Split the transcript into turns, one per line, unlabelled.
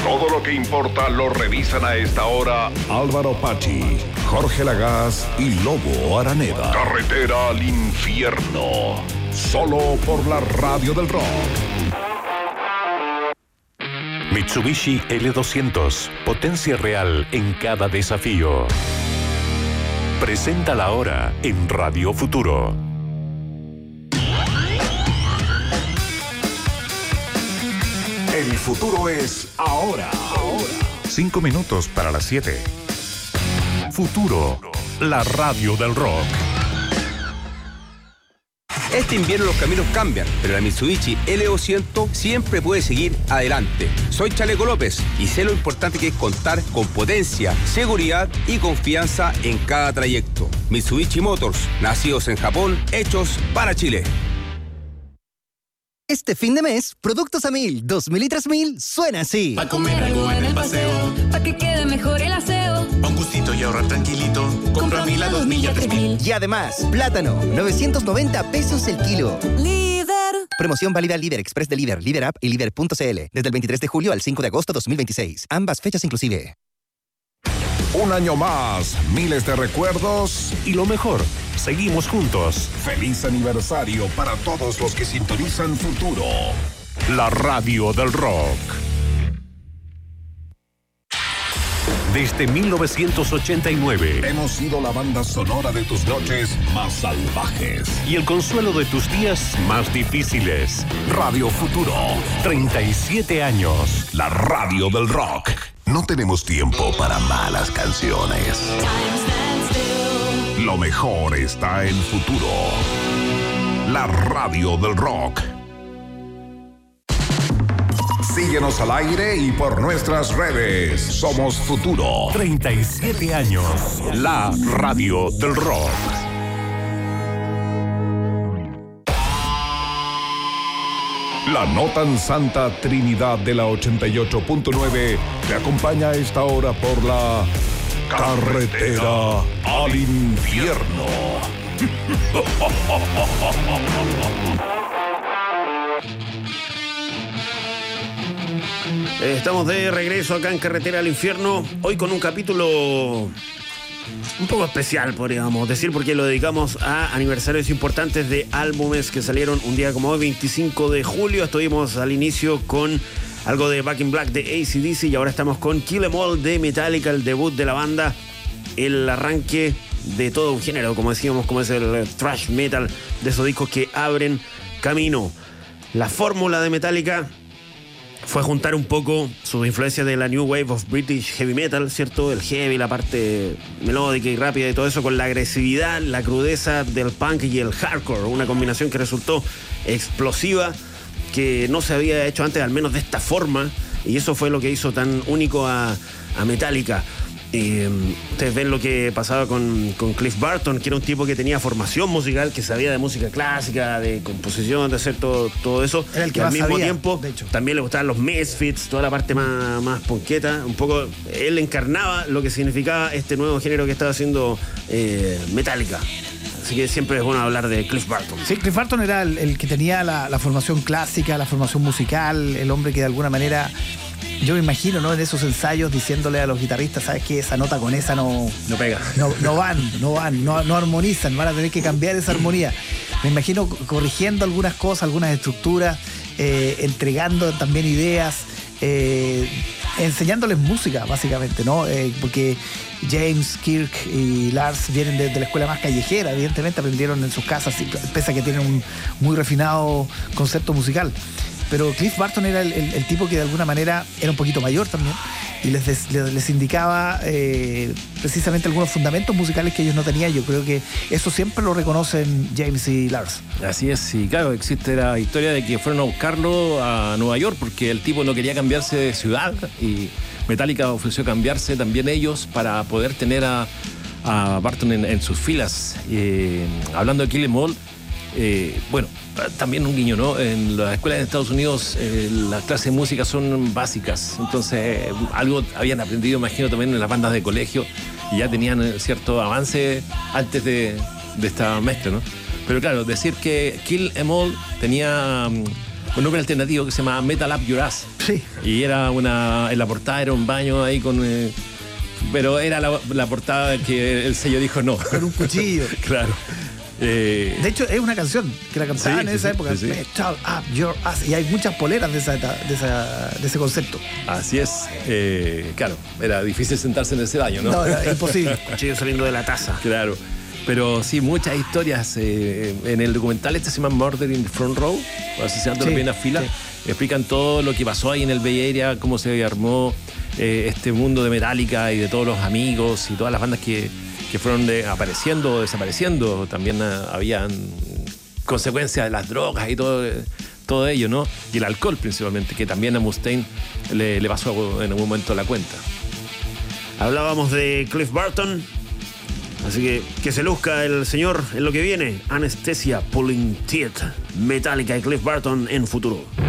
Todo lo que importa lo revisan a esta hora Álvaro Pachi, Jorge Lagaz y Lobo Araneda. Carretera al infierno. Solo por la radio del rock.
Mitsubishi L200. Potencia real en cada desafío. Presenta la hora en Radio Futuro.
El futuro es ahora.
5 minutos para las 7. Futuro, la radio del rock.
Este invierno los caminos cambian, pero la Mitsubishi L200 siempre puede seguir adelante. Soy Chaleco López y sé lo importante que es contar con potencia, seguridad y confianza en cada trayecto. Mitsubishi Motors, nacidos en Japón, hechos para Chile.
Este fin de mes, productos a 1000, 2000 y 3000 suena así.
Pa' comer algo en el paseo,
pa' que quede mejor el aseo,
pa' un gustito y ahorrar tranquilito. Compra 1000 a 2000 y a 3000.
Y además, plátano, 990 pesos el kilo.
Líder.
Promoción válida Líder Express de Líder, Líder App y Líder.cl. Desde el 23 de julio al 5 de agosto 2026. Ambas fechas inclusive.
Un año más, miles de recuerdos
Y lo mejor, seguimos juntos.
Feliz aniversario para todos los que sintonizan Futuro.
La radio del rock. Desde 1989.
Hemos sido la banda sonora de tus noches más salvajes.
Y el consuelo de tus días más difíciles.
Radio Futuro.
37 años.
La radio del rock. No tenemos tiempo para malas canciones. Lo mejor está en Futuro. La radio del rock. Síguenos al aire y por nuestras redes. Somos Futuro.
37 años. La radio del rock.
La no tan santa Trinidad de la 88.9 te acompaña a esta hora por la carretera al infierno.
Estamos de regreso acá en Carretera al Infierno, hoy con un capítulo un poco especial, podríamos decir, porque lo dedicamos a aniversarios importantes de álbumes que salieron un día como hoy, 25 de julio. Estuvimos al inicio con algo de Back in Black de AC/DC y ahora estamos con Kill 'Em All de Metallica, el debut de la banda, el arranque de todo un género, como decíamos, como es el thrash metal, de esos discos que abren camino. La fórmula de Metallica fue juntar un poco sus influencias de la New Wave of British Heavy Metal, ¿cierto? El heavy, la parte melódica y rápida y todo eso, con la agresividad, la crudeza del punk y el hardcore. Una combinación que resultó explosiva, que no se había hecho antes, al menos de esta forma. Y eso fue lo que hizo tan único a Metallica. Ustedes ven lo que pasaba con Cliff Burton, que era un tipo que tenía formación musical, que sabía de música clásica, de composición, de hacer todo eso.
Era el que
al
más
mismo
sabía,
tiempo
de hecho.
también le gustaban los Misfits, toda la parte más punqueta. Un poco él encarnaba lo que significaba este nuevo género que estaba haciendo Metallica. Así que siempre es bueno hablar de Cliff Burton.
Sí, Cliff Burton era el que tenía la formación clásica, la formación musical, el hombre que de alguna manera, yo me imagino, ¿no?, en esos ensayos diciéndole a los guitarristas, ¿sabes qué? Esa nota con esa no
pega.
No armonizan, van a tener que cambiar esa armonía. Me imagino corrigiendo algunas cosas, algunas estructuras, entregando también ideas, enseñándoles música, básicamente, ¿no? Porque James, Kirk y Lars vienen de la escuela más callejera, evidentemente aprendieron en sus casas, pese a que tienen un muy refinado concepto musical. Pero Cliff Burton era el tipo que de alguna manera era un poquito mayor también y les indicaba precisamente algunos fundamentos musicales que ellos no tenían. Yo creo que eso siempre lo reconocen James y Lars.
Así es, y claro, existe la historia de que fueron a buscarlo a Nueva York porque el tipo no quería cambiarse de ciudad y Metallica ofreció cambiarse también ellos para poder tener a Burton en sus filas. Hablando de Kill 'Em All, bueno, también un guiño, ¿no? En las escuelas de Estados Unidos las clases de música son básicas, entonces algo habían aprendido, imagino, también en las bandas de colegio y ya tenían cierto avance antes de esta mezcla, ¿no? Pero claro, decir que Kill 'Em All tenía un nombre alternativo que se llama Metal Up Your Ass,
Sí.
Y era en la portada era un baño ahí con... pero era la portada que el sello dijo no.
Con un cuchillo.
Claro.
De hecho, es una canción que la cantaban en esa época.
Sí.
Metal up your ass. Y hay muchas poleras de ese concepto.
Así es. Claro, era difícil sentarse en ese baño, ¿no?
No, era imposible.
Cuchillo saliendo de la taza.
Claro. Pero sí, muchas historias. En el documental se llama Murder in the Front Row, Asesinato en primera fila. Sí. Explican todo lo que pasó ahí en el Bay Area, cómo se armó este mundo de Metallica y de todos los amigos y todas las bandas que fueron apareciendo o desapareciendo. También habían consecuencias de las drogas y todo ello, ¿no? Y el alcohol principalmente, que también a Mustaine le pasó en algún momento la cuenta.
Hablábamos de Cliff Burton, así que se luzca el señor en lo que viene. Anesthesia, Pulling Teeth, Metallica y Cliff Burton en futuro.